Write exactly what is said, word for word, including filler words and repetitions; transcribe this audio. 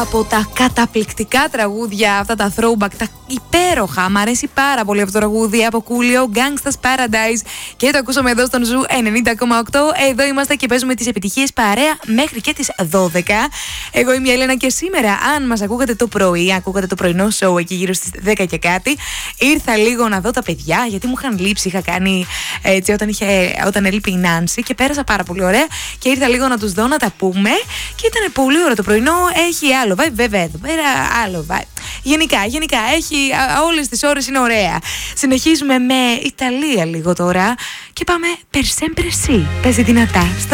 από τα καταπληκτικά τραγούδια, αυτά τα throwback, τα υπέροχα. Μ' αρέσει πάρα πολύ αυτό το τραγούδι από Coolio, Gangsta's Paradise, και το ακούσαμε εδώ στον Ζου ενενήντα κόμμα οκτώ. Εδώ είμαστε και παίζουμε τις επιτυχίες παρέα μέχρι και τις δώδεκα. Εγώ είμαι η Έλενα και σήμερα, αν μας ακούγατε το πρωί, ακούγατε το πρωινό show εκεί γύρω στις δέκα και κάτι, ήρθα λίγο να δω τα παιδιά, γιατί μου είχαν λείψει. Είχα κάνει έτσι όταν, είχε, όταν έλειπε η Νάνση και πέρασα πάρα πολύ ωραία. Και ήρθα λίγο να τους δω, να τα πούμε. Και ήταν πολύ ωραίο το πρωινό. Έχει άλλο vibe, βέβαια εδώ πέρα άλλο vibe. Γενικά, γενικά έχει, όλες τις ώρες είναι ωραία. Συνεχίζουμε με Ιταλία λίγο τώρα και πάμε per sempre sì. Παίζει δυνατά.